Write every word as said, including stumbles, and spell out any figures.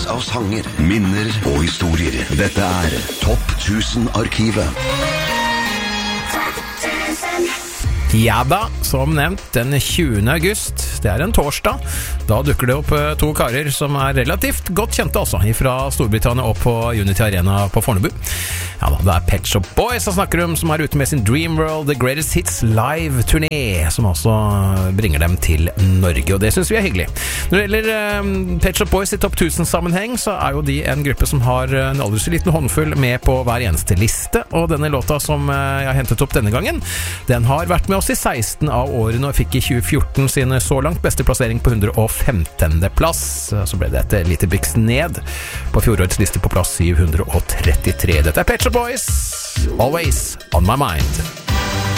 av sanger, minner og historier. Dette er Topp tusen-arkivet. Ja da, som nevnt, den tjuende august, det er en torsdag. Da dukker det opp to karer som er relativt godt kjente også, fra Storbritannia opp på Unity Arena på Fornebu. Ja da, det er Pet Shop Boys som snakker om, som er ute med sin Dream World The Greatest Hits live-turné, som også bringer dem til Norge, og det synes vi er hyggelig. Når det gjelder um, Pet Shop Boys i topp tusen-sammenheng, så er jo de en gruppe som har en aldri så liten håndfull med på hver eneste liste, og denne låta som uh, jeg har hentet opp denne gangen, den har vært med oss i seksten av årene, og fikk i tjue fjorten sin så langt beste plassering på hundre og femtende plass. Så ble det et lite byks ned på fjorårets liste på plass syv hundre og trettitre. Dette er Pet Shop Boys, Always On My Mind.